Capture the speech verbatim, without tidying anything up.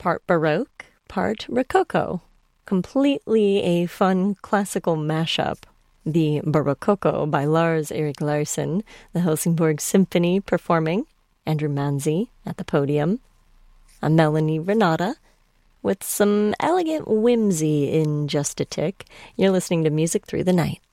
part Baroque, part Rococo. Completely a fun classical mashup. The Barococo by Lars-Erik Larsson, the Helsingborg Symphony performing, Andrew Manzi at the podium, a Melanie Renata with some elegant whimsy in just a tick. You're listening to Music Through the Night.